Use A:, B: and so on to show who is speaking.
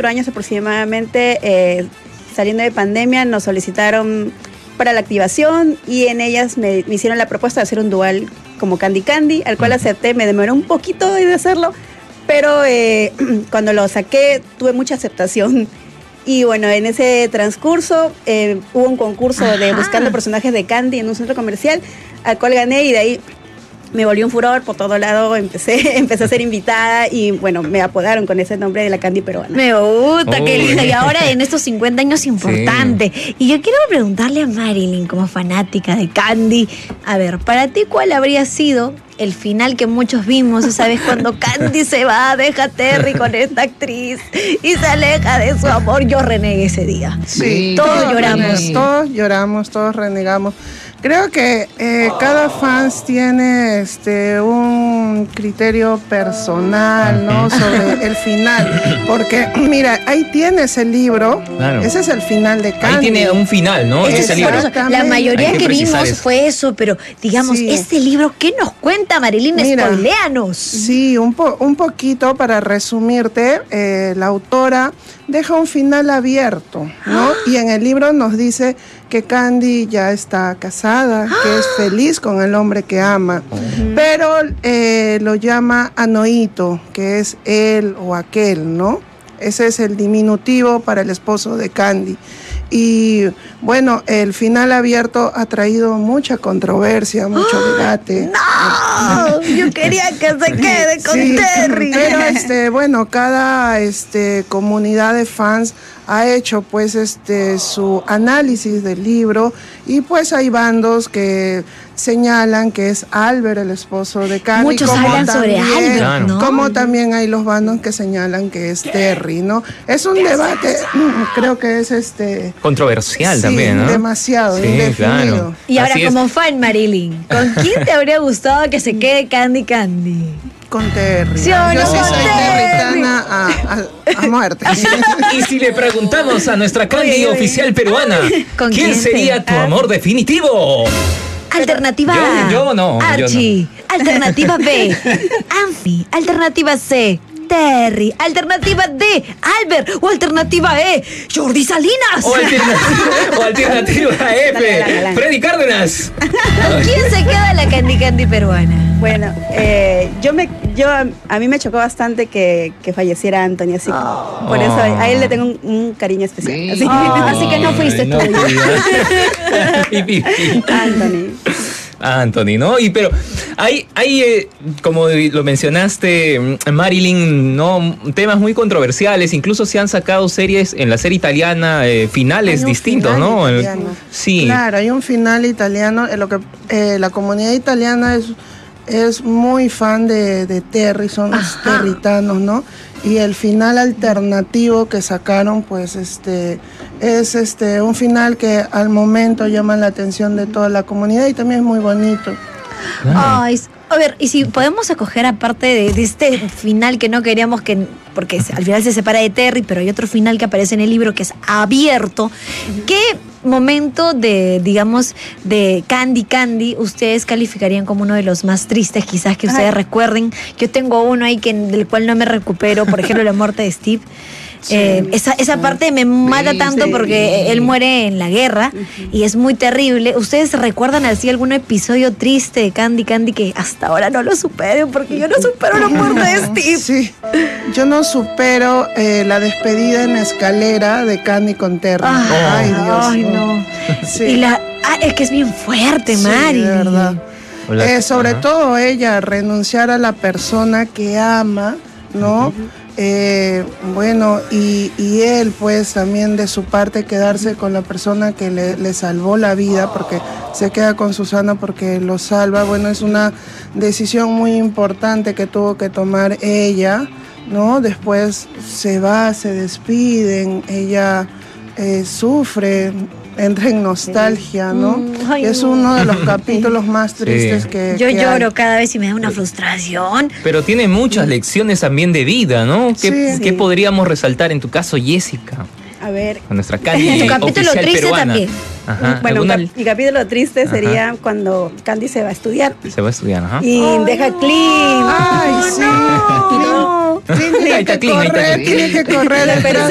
A: 4 años aproximadamente, saliendo de pandemia, nos solicitaron para la activación y en ellas me hicieron la propuesta de hacer un dual como Candy Candy, al cual acepté. Me demoró un poquito de hacerlo, pero cuando lo saqué tuve mucha aceptación. Y bueno, en ese transcurso hubo un concurso de buscando personajes de Candy en un centro comercial, al cual gané y de ahí me volvió un furor por todo lado, empecé a ser invitada y bueno, me apodaron con ese nombre de la Candy peruana.
B: Me gusta, qué lindo. Y ahora en estos 50 años importante. Sí. Y yo quiero preguntarle a Marilyn, como fanática de Candy, a ver, para ti, ¿cuál habría sido el final que muchos vimos esa vez cuando Candy se va, deja a Terry con esta actriz y se aleja de su amor? Yo renegué ese día.
C: Sí,
B: todos lloramos.
C: Todos lloramos, todos renegamos. Creo que cada fans tiene un criterio personal, ¿no? Sobre el final. Porque, mira, ahí tienes el libro. Claro. Ese es el final de Candy.
D: Ahí tiene un final, ¿no? Ese libro.
B: La mayoría que vimos fue eso, pero digamos, este libro, ¿qué nos cuenta, Marilyn? Spoiléanos.
C: Sí, un poquito para resumirte. La autora deja un final abierto, ¿no? Y en el libro nos dice que Candy ya está casada, que es feliz con el hombre que ama, pero lo llama Anoito, que es él o aquel, ¿no? Ese es el diminutivo para el esposo de Candy. Y bueno, el final abierto ha traído mucha controversia, mucho debate.
B: ¡No! Yo quería que se quede con Terry.
C: Pero bueno, cada comunidad de fans ha hecho pues su análisis del libro y pues hay bandos que señalan que es Albert el esposo de Candy.
B: Muchos hablan sobre Albert, ¿no?
C: Como también hay los bandos que señalan que es Terry, ¿no? Es un debate, creo que es
D: controversial también, ¿no?
C: Demasiado, indefinido. Claro.
B: Y ahora como fan, Marilyn, ¿con quién te habría gustado que se quede Candy Candy?
C: Con Terry.
B: ¿Sí
C: Yo sí soy territana a muerte.
D: Y si le preguntamos a nuestra Candy oficial peruana, ¿quién sería tu amor definitivo?
B: Alternativa A.
D: Yo no.
B: Archie. Yo no. Alternativa B. Anfi. Alternativa C. Terry. Alternativa D. Albert. O alternativa E. Jordi Salinas.
D: O alternativa F. Freddy Cárdenas.
B: ¿Con quién se queda la Candy Candy peruana?
A: Bueno, a mí me chocó bastante que falleciera Anthony, así que por eso a él le tengo un cariño especial.
B: Sí. Así que no fuiste tú.
D: Anthony, ¿no? Pero hay como lo mencionaste, Marilyn, ¿no? Temas muy controversiales. Incluso se han sacado series en la serie italiana, finales distintos, ¿no? Sí.
C: Claro, hay un final italiano. La comunidad italiana es muy fan de Terry, son los territanos, ¿no? Y el final alternativo que sacaron, pues es un final que al momento llama la atención de toda la comunidad y también es muy bonito.
B: Ay, a ver, y si podemos acoger aparte de este final que no queríamos porque al final se separa de Terry, pero hay otro final que aparece en el libro que es abierto. ¿Qué momento de Candy ustedes calificarían como uno de los más tristes, quizás que ustedes recuerden? Yo tengo uno ahí del cual no me recupero, por ejemplo, la muerte de Steve. Esa parte me mata tanto porque él muere en la guerra y es muy terrible. ¿Ustedes recuerdan así algún episodio triste de Candy que hasta ahora no lo superen? Porque yo no supero la muerte de Steve.
C: Sí, yo no supero la despedida en escalera de Candy con Terry. Ay, Dios.
B: Ay, no. Sí. Y es que es bien fuerte, Mari.
C: Sí, de verdad. Sobre todo ella, renunciar a la persona que ama, ¿no? Bueno, y él pues también de su parte quedarse con la persona que le salvó la vida, porque se queda con Susana porque lo salva. Bueno, es una decisión muy importante que tuvo que tomar ella, ¿no? Después se va, se despiden, ella sufre, entra en nostalgia, ¿no? Es uno de los capítulos más tristes que
B: yo lloro
C: hay.
B: cada vez y me da una frustración.
D: Pero tiene muchas lecciones también de vida, ¿no? ¿Qué podríamos resaltar en tu caso, Jessica?
A: A ver,
D: con nuestra Candy
B: tu capítulo triste
D: peruana.
B: También.
A: Ajá, bueno, mi capítulo triste sería cuando Candy se va a estudiar.
D: Se va a estudiar, ajá.
A: Y deja Clean.
C: Ay, sí.
B: No.
C: Tiene que correr, tiene que correr.